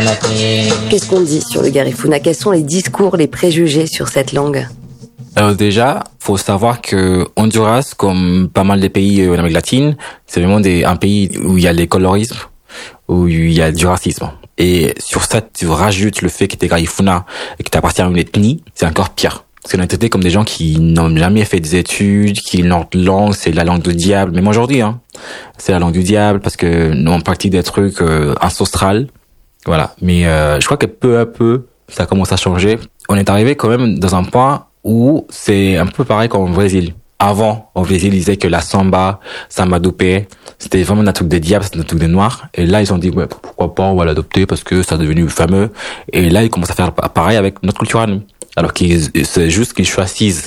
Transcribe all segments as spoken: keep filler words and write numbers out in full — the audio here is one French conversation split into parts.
Qu'est-ce qu'on dit sur le Garifuna? Quels sont les discours, les préjugés sur cette langue? Alors déjà, faut savoir que Honduras, comme pas mal des pays en Amérique latine, c'est vraiment des, un pays où il y a les colorismes, où il y a du racisme. Et sur ça, tu rajoutes le fait que t'es Garifuna et que t'appartiens à une ethnie, c'est encore pire. Parce qu'on est traités comme des gens qui n'ont jamais fait des études, qui notre langue, c'est la langue du diable. Même aujourd'hui, hein, c'est la langue du diable parce que nous on pratique des trucs euh, ancestrales. Voilà. Mais euh, je crois que peu à peu, ça commence à changer. On est arrivé quand même dans un point où c'est un peu pareil comme au Brésil. Avant, au Brésil, ils disaient que la samba, samba dopé, c'était vraiment un truc des diables, c'était un truc des noirs. Et là, ils ont dit, ouais, pourquoi pas, on va l'adopter parce que ça est devenu fameux. Et là, ils commencent à faire pareil avec notre culture à nous. Alors qu'ils, c'est juste qu'ils choisissent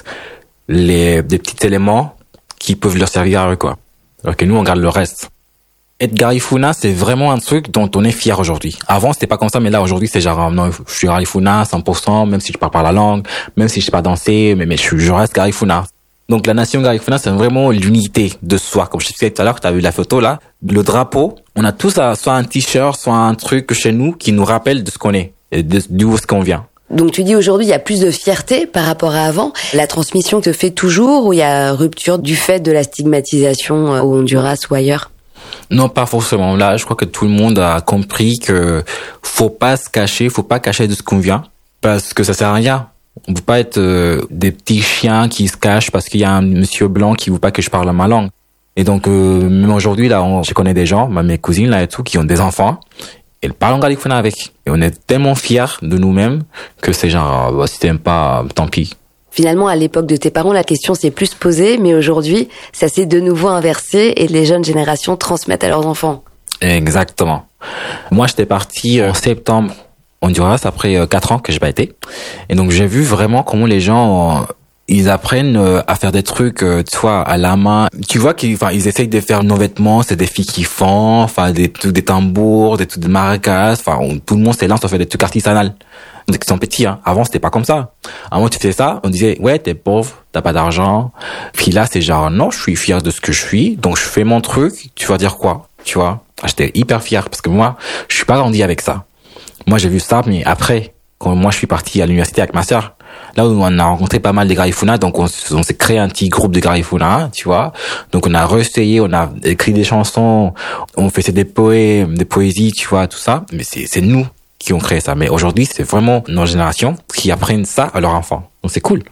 les, des petits éléments qui peuvent leur servir à eux, quoi. Alors que nous, on garde le reste. Être Garifuna, c'est vraiment un truc dont on est fier aujourd'hui. Avant, c'était pas comme ça, mais là, aujourd'hui, c'est genre, non, je suis Garifuna, cent pour cent, même si je parle pas la langue, même si je sais pas danser, mais, mais je, je reste Garifuna. Donc, la nation Garifuna, c'est vraiment l'unité de soi. Comme je te disais tout à l'heure, tu as vu la photo, là. Le drapeau, on a tous à, soit un t-shirt, soit un truc chez nous qui nous rappelle de ce qu'on est, et de, d'où ce qu'on vient. Donc tu dis aujourd'hui il y a plus de fierté par rapport à avant. La transmission te fait toujours ou il y a rupture du fait de la stigmatisation au Honduras ou ailleurs? Non, pas forcément. Là, je crois que tout le monde a compris que faut pas se cacher, faut pas cacher de ce qu'on vient, parce que ça sert à rien. On ne peut pas être euh, des petits chiens qui se cachent parce qu'il y a un monsieur blanc qui veut pas que je parle ma langue. Et donc, euh, même aujourd'hui, là, on, je connais des gens, mes cousines là et tout, qui ont des enfants. Ils parlent en Garifuna avec. Et on est tellement fiers de nous-mêmes que c'est genre, bah, si t'aimes pas, tant pis. Finalement, à l'époque de tes parents, la question s'est plus posée, mais aujourd'hui, ça s'est de nouveau inversé et les jeunes générations transmettent à leurs enfants. Exactement. Moi, j'étais parti en septembre au Honduras après quatre ans que j'ai pas été. Et donc, j'ai vu vraiment comment les gens, ils apprennent à faire des trucs, tu vois, à la main. Tu vois qu'ils, enfin, ils essayent de faire nos vêtements, c'est des filles qui font, enfin, des trucs, des tambours, des trucs de maracas, enfin, on, tout le monde s'élance à faire des trucs artisanales. Donc, ils sont petits, hein. Avant, c'était pas comme ça. Avant, tu faisais ça, on disait, ouais, t'es pauvre, t'as pas d'argent. Puis là, c'est genre, non, je suis fier de ce que je suis, donc je fais mon truc, tu vas dire quoi? Tu vois? J'étais hyper fier, parce que moi, je suis pas grandi avec ça. Moi, j'ai vu ça, mais après, quand moi, je suis parti à l'université avec ma sœur, là où on a rencontré pas mal de Garifuna, donc on, on s'est créé un petit groupe de Garifuna, tu vois. Donc on a réessayé, on a écrit des chansons, on faisait des poèmes, des poésies, tu vois, tout ça. Mais c'est, c'est nous qui ont créé ça. Mais aujourd'hui, c'est vraiment nos générations qui apprennent ça à leurs enfants. Donc c'est cool.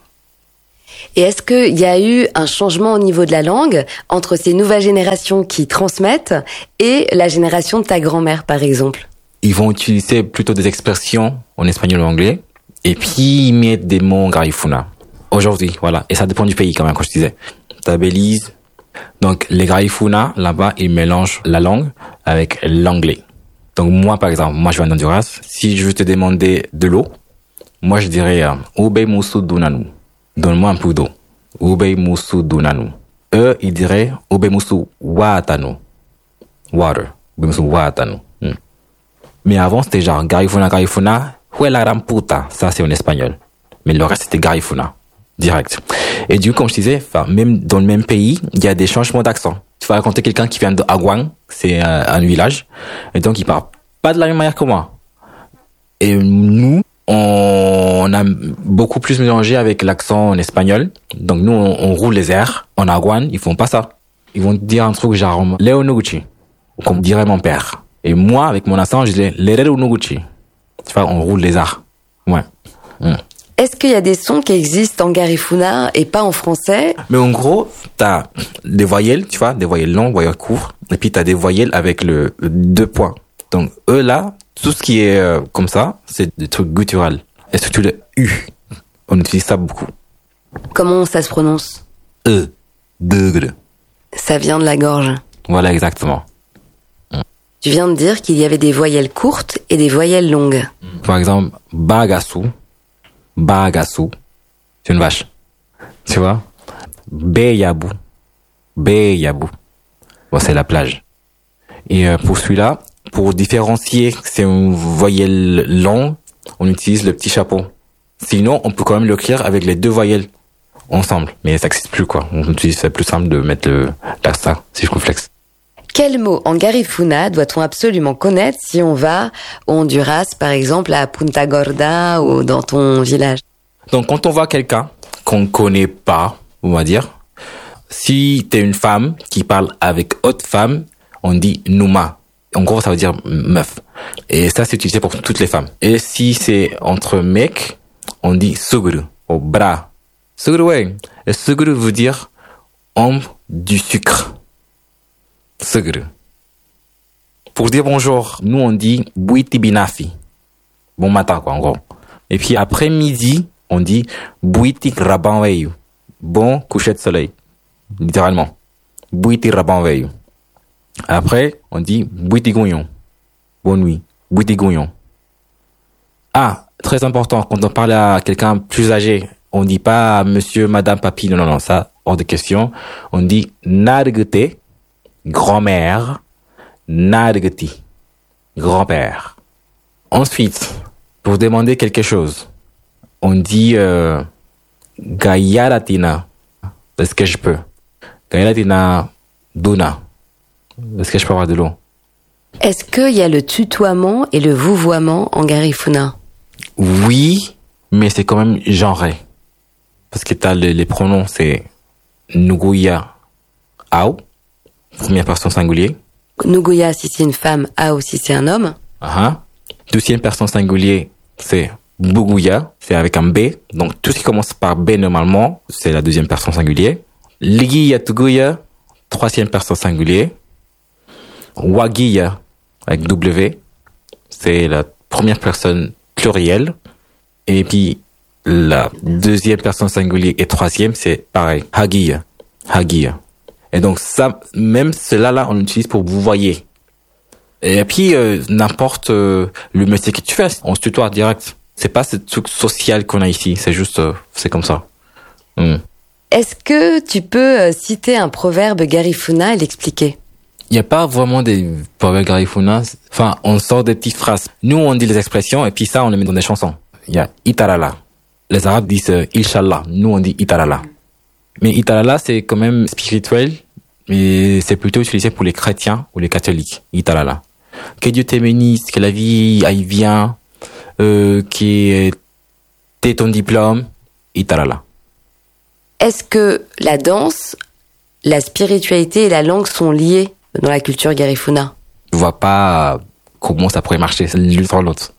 Et est-ce qu'il y a eu un changement au niveau de la langue entre ces nouvelles générations qui transmettent et la génération de ta grand-mère, par exemple? Ils vont utiliser plutôt des expressions en espagnol ou anglais. Et puis, ils mettent des mots en Garifuna. Aujourd'hui, voilà. Et ça dépend du pays, quand même, comme je disais. T'as Belize. Donc, les Garifuna, là-bas, ils mélangent la langue avec l'anglais. Donc, moi, par exemple, moi, je viens d'Honduras. Si je veux te demander de l'eau, moi, je dirais, Ube musu dunanu. Donne-moi un peu d'eau. Ube musu dunanu. Eux, ils diraient, Ube musu watanu. Water. Ube musu watanu. Hmm. Mais avant, c'était genre, Garifuna, Garifuna, Huela gran puta. Ça, c'est en espagnol. Mais le reste, c'était Garifuna. Direct. Et du coup, comme je disais, enfin, même dans le même pays, il y a des changements d'accent. Tu vas raconter quelqu'un qui vient de Aguan, c'est un, un village, et donc il parle pas de la même manière que moi. Et nous, on, on a beaucoup plus mélangé avec l'accent en espagnol. Donc nous, on, on roule les airs. En Aguan, ils font pas ça. Ils vont dire un truc genre Leo Noguchi, comme dirait mon père. Et moi, avec mon accent, je disais Lero Noguchi. Tu vois, on roule les arts. Ouais. Mmh. Est-ce qu'il y a des sons qui existent en Garifuna et pas en français? Mais en gros, t'as des voyelles, tu vois, des voyelles longues, voyelles courtes, et puis t'as des voyelles avec le, le deux points. Donc eux là, tout ce qui est euh, comme ça, c'est des trucs gutturales. Et surtout le U, on utilise ça beaucoup. Comment ça se prononce? E, degré. Ça vient de la gorge. Voilà, exactement. Tu viens de dire qu'il y avait des voyelles courtes et des voyelles longues. Par exemple, bagasu. Bagasu, c'est une vache. Tu vois? Beyabu. Beyabu. Bon, c'est la plage. Et euh, pour celui-là, pour différencier, c'est une voyelle longue, on utilise le petit chapeau. Sinon, on peut quand même le écrire avec les deux voyelles ensemble. Mais ça n'existe plus, quoi. On utilise, c'est plus simple de mettre le, l'accent, circonflexe. Quel mot en Garifuna doit-on absolument connaître si on va au Honduras, par exemple, à Punta Gorda ou dans ton village? Donc, quand on voit quelqu'un qu'on ne connaît pas, on va dire, si t'es une femme qui parle avec autre femme, on dit Numa. En gros, ça veut dire meuf. Et ça, c'est utilisé pour toutes les femmes. Et si c'est entre mecs, on dit Suguru, au bras. Suguru, ouais. Et Suguru veut dire homme du sucre. Suguru. Pour dire bonjour, nous on dit Buiti Binafi. Bon matin, quoi, en gros. Et puis après-midi, on dit Buiti Rabanweyu. Bon coucher de soleil. Littéralement. Buiti Rabanweyu. Après, on dit Buiti Gouyon. Bonne nuit. Buiti Gouyon. Ah, très important, quand on parle à quelqu'un plus âgé, on dit pas monsieur, madame, papy, non, non, non, ça, hors de question. On dit Nargete, grand-mère, Nargeti, grand-père. Ensuite, pour demander quelque chose, on dit euh, Gayaratina, est-ce que je peux? Gayaratina Duna, est-ce que je peux avoir de l'eau? Est-ce qu'il y a le tutoiement et le vouvoiement en Garifuna? Oui, mais c'est quand même genré. Parce que t'as les, les pronoms, c'est Nuguya Ao, première personne singulier. Nuguya si c'est une femme, Ao si c'est un homme. Uh-huh. Deuxième personne singulier, c'est Buguya, c'est avec un B. Donc tout ce qui commence par B normalement, c'est la deuxième personne singulier. Ligiya Tuguya, troisième personne singulier. Wagiya, avec W, c'est la première personne plurielle. Et puis, la deuxième personne singulier et troisième, c'est pareil. Hagiya. Hagiya. Et donc, ça, même cela-là, on l'utilise pour vous voyez. Et puis, euh, n'importe euh, le métier que tu fais, on se tutoie direct. C'est pas ce truc social qu'on a ici. C'est juste, euh, c'est comme ça. Mm. Est-ce que tu peux euh, citer un proverbe Garifuna et l'expliquer? Il n'y a pas vraiment des proverbes Garifuna. Enfin, on sort des petites phrases. Nous, on dit les expressions et puis ça, on les met dans des chansons. Il y a Itarala. Les Arabes disent euh, Inch'Allah. Nous, on dit Itarala. Mais Itarala, c'est quand même spirituel, mais c'est plutôt utilisé pour les chrétiens ou les catholiques. Itarala. Que Dieu te bénisse, que la vie aille bien, euh, que t'aies ton diplôme. Itarala. Est-ce que la danse, la spiritualité et la langue sont liées dans la culture Garifuna? Je vois pas comment ça pourrait marcher l'une sans l'autre.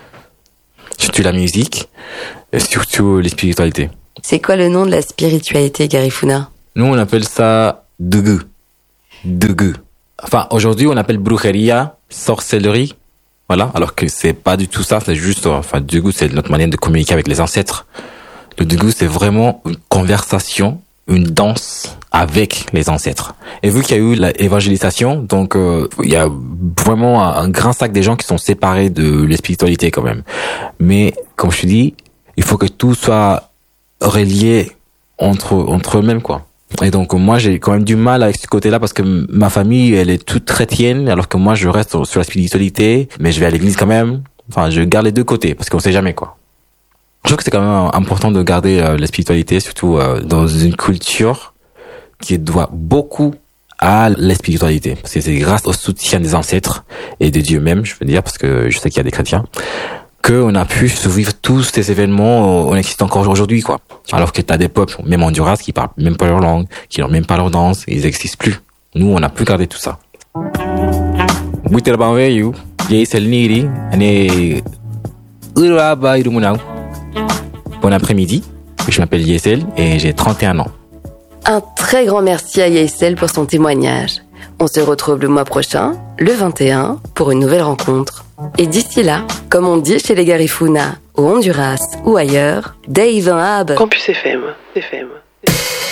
Surtout la musique, et surtout les spiritualités. C'est quoi le nom de la spiritualité Garifuna? Nous, on appelle ça Dugu. Dugu. Enfin, aujourd'hui, on appelle brujeria, sorcellerie. Voilà. Alors que c'est pas du tout ça. C'est juste, enfin, Dugu, c'est notre manière de communiquer avec les ancêtres. Le Dugu, c'est vraiment une conversation, une danse avec les ancêtres. Et vu qu'il y a eu l'évangélisation, donc euh, il y a vraiment un, un grand sac des gens qui sont séparés de la spiritualité quand même. Mais comme je te dis, il faut que tout soit relié entre entre eux-mêmes quoi. Et donc moi j'ai quand même du mal avec ce côté-là parce que ma famille elle est toute chrétienne alors que moi je reste sur, sur la spiritualité, mais je vais à l'église quand même. Enfin je garde les deux côtés parce qu'on sait jamais quoi. Je trouve que c'est quand même important de garder euh, la spiritualité, surtout euh, dans une culture qui doit beaucoup à la spiritualité. Parce que c'est grâce au soutien des ancêtres et de Dieu même, je veux dire, parce que je sais qu'il y a des chrétiens, qu'on a pu survivre tous ces événements, on existe encore aujourd'hui, quoi. Alors que t'as des peuples, même en Honduras, qui parlent même pas leur langue, qui n'ont même pas leur danse, ils existent plus. Nous, on n'a plus gardé tout ça. Bon après-midi, je m'appelle Yesel et j'ai trente et un ans. Un très grand merci à Yesel pour son témoignage. On se retrouve le mois prochain, le vingt et un, pour une nouvelle rencontre. Et d'ici là, comme on dit chez les Garifuna, au Honduras ou ailleurs, Dave Ab. Campus F M. F M.